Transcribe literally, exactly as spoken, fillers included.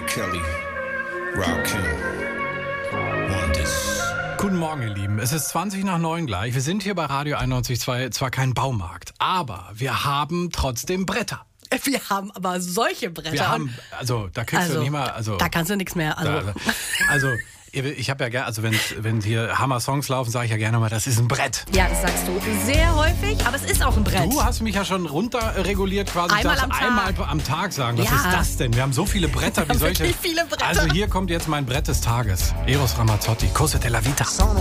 Kelly, Rakim, want this. Guten Morgen, ihr Lieben. Es ist zwanzig nach neun gleich. Wir sind hier bei Radio einundneunzig Komma zwei, zwar kein Baumarkt, aber wir haben trotzdem Bretter. Wir haben aber solche Bretter. Wir haben, also da kriegst also, du nicht mal, also da kannst du nichts mehr. Also, da, also ich habe ja gerne, also wenn, wenn hier Hammer-Songs laufen, sage ich ja gerne mal, das ist ein Brett. ja, das sagst du sehr häufig, aber es ist auch ein Brett. Du hast mich ja schon runterreguliert quasi. Einmal ich am Tag. einmal am Tag sagen. Was Ja. ist das denn? Wir haben so viele Bretter. Wir Wie haben solche. wirklich viele Bretter. Also hier kommt jetzt mein Brett des Tages. Eros Ramazzotti, Cose della Vita.